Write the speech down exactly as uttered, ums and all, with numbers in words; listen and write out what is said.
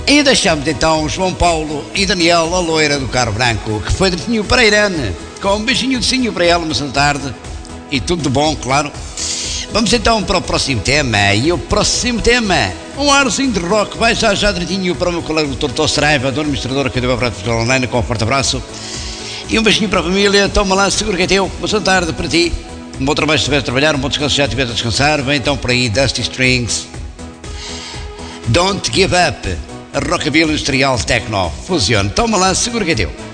E deixamos então João Paulo e Daniel, a loira do carro branco, que foi direitinho para a Irene, com um beijinho de cinho para ela, uma santa tarde, e tudo de bom, claro. Vamos então para o próximo tema, e o próximo tema, um arzinho de rock, vai já já direitinho para o meu colega doutor Tó Saraiva, do administrador aqui do Web Rádio Portugal Online, com um forte abraço, e um beijinho para a família, toma lá, segura que é teu, uma santa tarde para ti, um bom trabalho se estiveres a trabalhar, um bom descanso se já estiveres a descansar, vem então por aí, Dusty Strings, Don't Give Up, Rockabilly Industrial Techno, fusione, toma lá, segura que é teu.